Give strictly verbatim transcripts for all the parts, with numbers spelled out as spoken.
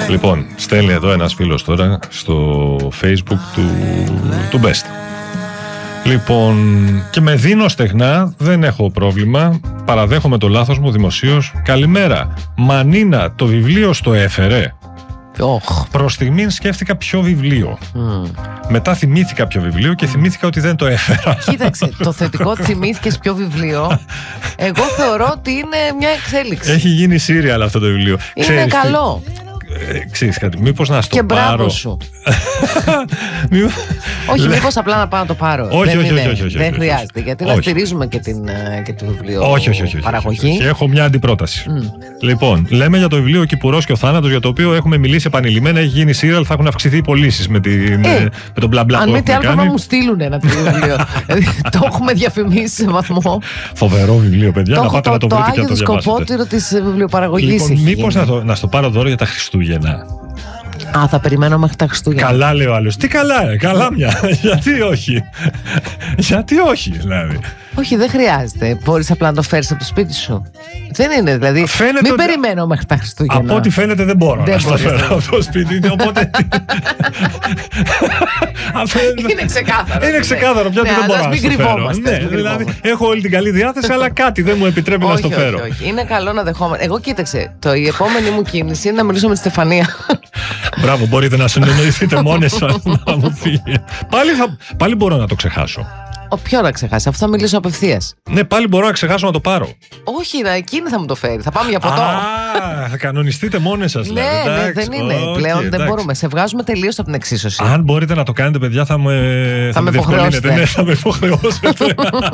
Λοιπόν, στέλνει εδώ ένας φίλος τώρα στο Facebook του, του Best. Λοιπόν, και με δίνω στεγνά, δεν έχω πρόβλημα. Παραδέχομαι το λάθος μου δημοσίως. Καλημέρα. Μανίνα, το βιβλίο στο έφερε. Oh. Προς στιγμήν σκέφτηκα ποιο βιβλίο. Mm. Μετά θυμήθηκα ποιο βιβλίο και θυμήθηκα ότι δεν το έφερα. Κοίταξε, το θετικό ότι θυμήθηκες ποιο βιβλίο, εγώ θεωρώ ότι είναι μια εξέλιξη. Έχει γίνει σύριαλ αυτό το βιβλίο. Είναι Ξέρεις, καλό. Ε, ξέρεις κάτι, μήπως να στο και πάρω. Και μπράβο σου. Μήπως... όχι, μήπως απλά να πάω να το πάρω. Όχι, δεν όχι, είναι, όχι, όχι, όχι, δεν όχι, χρειάζεται, όχι. γιατί όχι. να στηρίζουμε και, την, και το βιβλίο όχι, όχι, όχι, όχι, παραγωγή. Όχι, όχι. Έχω μια αντιπρόταση. Mm. Λοιπόν, λέμε για το βιβλίο Κυπουρός και ο Θάνατος, για το οποίο έχουμε μιλήσει επανειλημμένα. Έχει γίνει σύριαλ, θα έχουν αυξηθεί οι πωλήσεις με, την, ε, με τον μπλα μπλα. Αν μη τι άλλο, πρέπει να μου στείλουν ένα τέτοιο βιβλίο. Το έχουμε διαφημίσει σε βαθμό. Φοβερό βιβλίο, παιδιά. Το, να πάτε το, να το, το βρείτε και να το Άγιο διαβάσετε. Σκοπότηρο της βιβλιοπαραγωγής. Λοιπόν, μήπως να, να στο πάρω δώρο για τα Χριστούγεννα. Α, θα περιμένω μέχρι τα Χριστούγεννα. Καλά, λέει ο άλλος. Τι καλά, καλά μια. Γιατί όχι. Γιατί όχι, δηλαδή. Όχι, δεν χρειάζεται. Μπορείς απλά να το φέρεις από το σπίτι σου. Δεν είναι, δηλαδή. Φαίνεται μην ότι... περιμένω μέχρι τα Χριστούγεννα. Από ό,τι φαίνεται δεν μπορώ δεν να το φέρω από το σπίτι. Οπότε. είναι ξεκάθαρο. Είναι ξεκάθαρο πια ότι δεν μπορώ να το φέρω. Ναι, δηλαδή έχω όλη την καλή διάθεση, αλλά κάτι δεν μου επιτρέπει να το φέρω. Όχι, είναι καλό να δεχόμαστε. Εγώ κοίταξε, το, η επόμενη μου κίνηση είναι να μιλήσω με τη Στεφανία. Μπράβο, μπορείτε να συνεννοηθείτε μόνες σας να μου φύγει. Πάλι, θα, πάλι μπορώ να το ξεχάσω. Ο ποιο να ξεχάσει, αυτό θα μιλήσω απευθείας. Ναι, πάλι μπορώ να ξεχάσω να το πάρω. Όχι, να, εκείνη θα μου το φέρει. Θα πάμε για ποτό. Α, θα κανονιστείτε μόνες σας, δηλαδή. Ναι, ναι, δεν είναι. Okay, πλέον εντάξει. δεν μπορούμε. Σε βγάζουμε τελείως από την εξίσωση. Αν μπορείτε να το κάνετε, παιδιά, θα με, θα θα με με διευκολύνετε. Ναι, θα με υποχρεώσετε.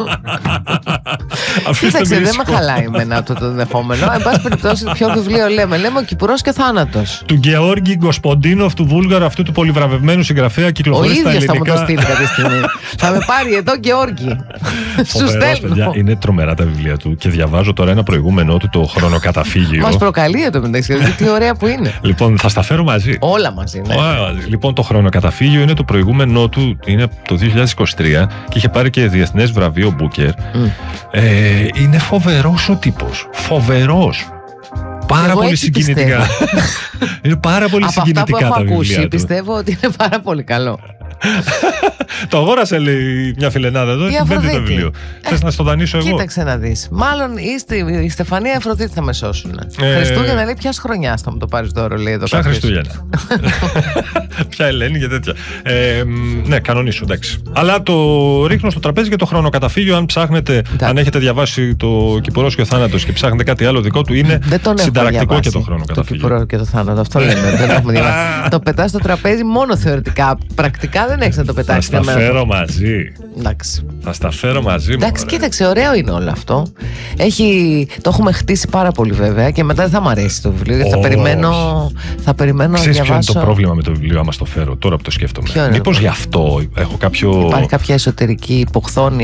Κοίταξε, δεν με χαλάει εμένα αυτό το ενδεχόμενο. Εν πάση περιπτώσει, ποιο βιβλίο λέμε. Λέμε Ο Κυπουρός και ο Θάνατος. Του Γεώργη Γκοσποντίνοφ, του Βούλγαρου, αυτού του πολυβραβευμένου συγγραφέα, κυκλοφορεί στα ελληνικά. Ο ίδιος θα μου το στείλει κάποια στιγμή. Θα με πάρει εδώ Γεώργη. Σου στέλνω. Είναι τρομερά τα βιβλία του και διαβάζω τώρα ένα προηγούμενό του, το Χρονοκαταφύγιο. Μας προκαλεί εδώ μεταξύ. Τι ωραία που είναι. Λοιπόν, θα στα φέρω μαζί. Όλα μαζί, ναι. Λοιπόν, το Χρονοκαταφύγιο είναι το προηγούμενό του, είναι το δύο χιλιάδες είκοσι τρία και είχε πάρει και διεθνές βραβείο Booker. Mm. Ε, είναι φοβερός ο τύπος. Φοβερός. Πάρα εγώ πολύ συγκινητικά. Είναι πάρα πολύ συγκινητικά τα βιβλία του. Από αυτά που έχω ακούσει, πιστεύω ότι είναι πάρα πολύ καλό. Το αγόρασε, λέει μια φιλενάδα εδώ, και πέντε το βιβλίο. Ε, Θες να στο δανείσω εγώ? Κοίταξε να δεις. Μάλλον η, η Στεφανία η Αφροδίτη θα με σώσουν. Ε, Χριστούγεννα, λέει, ποιας χρονιάς θα μου το πάρεις δώρο, λέει εδώ. Ποια Χριστούγεννα. Ποια Ελένη και τέτοια. Ε, ναι, κανονίσω, εντάξει. Αλλά το ρίχνω στο τραπέζι και το Χρονοκαταφύγιο. Αν ψάχνετε, εντάξει. Αν έχετε διαβάσει το Κυπουρός και ο Θάνατος και ψάχνετε κάτι άλλο δικό του, είναι συνταρακτικό και το Χρονοκαταφύγιο. Το Κυπουρό και το Θάνατο, αυτό λέμε. Δεν έχουμε διαβάσει. Το πετάς στο τραπέζι μόνο θεωρητικά. Πρακτικά δεν έχεις να το πετάξεις. Θα στα φέρω μαζί. Εντάξει. Θα στα φέρω μαζί μου. Εντάξει, ωραία. Κοίταξε, ωραίο είναι όλο αυτό. Έχει, το έχουμε χτίσει πάρα πολύ βέβαια και μετά δεν θα μου αρέσει το βιβλίο. Γιατί θα περιμένω, θα περιμένω να διαβάσω. Ξέρεις ποιο είναι το πρόβλημα με το βιβλίο, άμα στο φέρω, τώρα που το σκέφτομαι. Μήπως γι' αυτό έχω κάποιο. Υπάρχει κάποια εσωτερική υποχθόνια.